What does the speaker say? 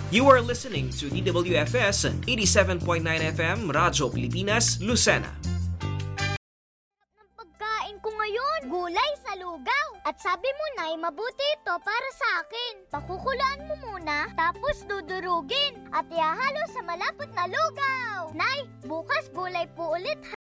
You are listening to DWFS 87.9 FM, Radyo Pilipinas, Lucena. Pagkain ko ngayon, gulay sa lugaw. At sabi mo, Nay, mabuti ito para sa akin. Pakukulaan mo muna, tapos dudurugin at ihahalo sa malapot na lugaw. Nay, bukas gulay po ulit.